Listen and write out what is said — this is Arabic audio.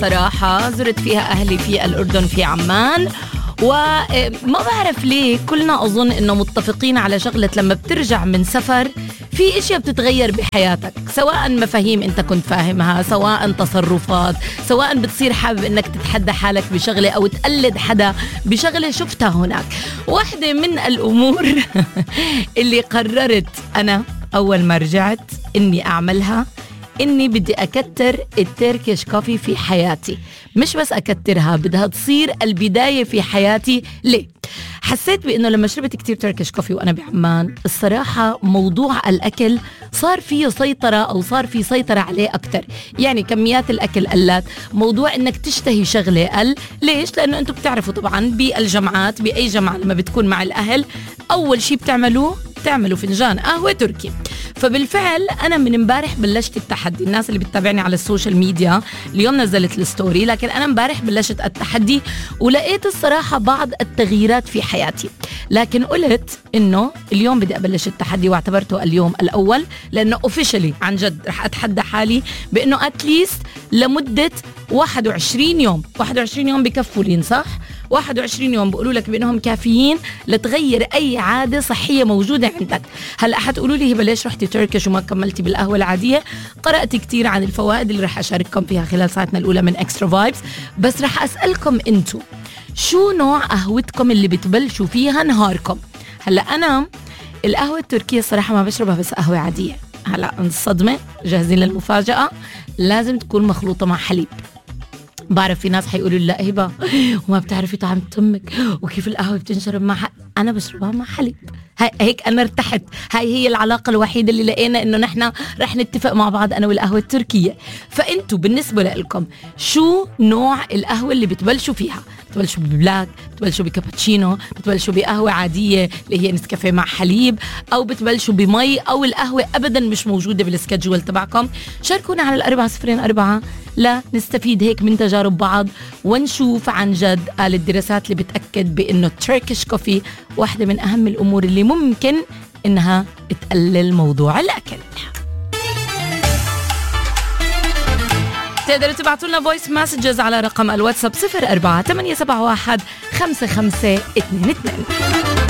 الصراحة زرت فيها أهلي في الأردن في عمان، وما بعرف ليه كلنا أظن إنه متفقين على شغلة لما بترجع من سفر في اشياء بتتغير بحياتك، سواء مفاهيم انت كنت فاهمها، سواء تصرفات، سواء بتصير حابب انك تتحدى حالك بشغلة او تقلد حدا بشغلة شفتها هناك. واحدة من الامور اللي قررت انا اول ما رجعت اني اعملها اني بدي اكتر التركيش كوفي في حياتي. مش بس اكترها، بدها تصير البداية في حياتي. ليه؟ حسيت بأنه لما شربت كتير تركيش كوفي وأنا بعمان، الصراحة موضوع الأكل صار فيه سيطرة، أو صار فيه سيطرة عليه أكتر. يعني كميات الأكل قلت، موضوع أنك تشتهي شغلة قل. ليش؟ لأنه أنتم بتعرفوا طبعا بالجامعات، بأي جامعة لما بتكون مع الأهل أول شي بتعملوا فنجان قهوة تركي. فبالفعل أنا من امبارح بلشت التحدي. الناس اللي بتتابعني على السوشيال ميديا اليوم نزلت الستوري، لكن أنا امبارح بلشت التحدي ولقيت الصراحة بعض التغييرات في حياتي. لكن قلت إنه اليوم بدي أبلش التحدي، واعتبرته اليوم الأول، لأنه officially عن جد رح أتحدى حالي بأنه أتليست لمدة 21 يوم. 21 يوم بكفولين صح؟ 21 يوم بقولوا لك بأنهم كافيين لتغير أي عادة صحية موجودة عندك. هلأ حتقولوا لي هبة ليش رحتي تركيش وما كملتي بالقهوة العادية؟ قرأت كتير عن الفوائد اللي رح أشارككم فيها خلال ساعتنا الأولى من إكسترا فايبس، بس رح أسألكم أنتو شو نوع قهوتكم اللي بتبلشوا فيها نهاركم؟ هلأ أنا القهوة التركية صراحة ما بشربها بس قهوة عادية. هلأ الصدمة، جاهزين للمفاجأة؟ لازم تكون مخلوطة مع حليب. بعرف في ناس حيقولوا لا هبة وما بتعرفي طعم تمك وكيف القهوة بتنشرب مع أنا بشربها مع حليب. هيك أنا ارتحت. هاي هي العلاقة الوحيدة اللي لقينا إنه نحنا رح نتفق مع بعض أنا والقهوة التركية. فأنتوا بالنسبة لكم شو نوع القهوة اللي بتبلشوا فيها؟ بتبلشوا ببلاك، بتبلشوا بكابتشينو، بتبلشوا بقهوة عادية اللي هي نسكافيه مع حليب، أو بتبلشوا بمي، أو القهوة أبدا مش موجودة بالسكادجول تبعكم؟ شاركونا على 4004 لا نستفيد هيك من تجارب بعض ونشوف عن جد الدراسات اللي بتأكد بأنه التركيش كوفي واحدة من أهم الأمور اللي ممكن إنها تقلل موضوع الأكل. تقدروا تبعتوا لنا فويس مسجز على رقم الواتساب 04 871 5522.